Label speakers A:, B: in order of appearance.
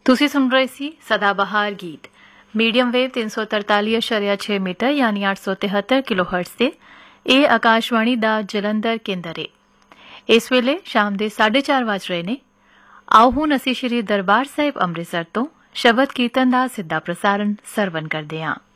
A: ਤੁਸੀਂ ਸੁਣ ਰਹੇ ਸੀ ਸਦਾਬਹਾਰ ਗੀਤ ਮੀਡੀਅਮ ਵੇਵ 343.6 ਮੀਟਰ ਯਾਨੀ 873 ਕਿਲੋਹਰਟਜ਼ ਤੇ। ਇਹ ਆਕਾਸ਼ਵਾਣੀ ਦਾ ਜਲੰਧਰ ਕੇਂਦਰ ਹੈ। ਇਸ ਵੇਲੇ ਸ਼ਾਮ ਦੇ 4:30 ਵੱਜ ਰਹੇ ਨੇ। ਆਓ ਹੁਣ ਅਸੀਂ ਸ਼੍ਰੀ ਦਰਬਾਰ ਸਾਹਿਬ ਅੰਮ੍ਰਿਤਸਰ ਤੋਂ ਸ਼ਬਦ ਕੀਰਤਨ ਦਾ ਸਿੱਧਾ ਪ੍ਰਸਾਰਣ ਸਰਵਣ ਕਰਦੇ ਹਾਂ।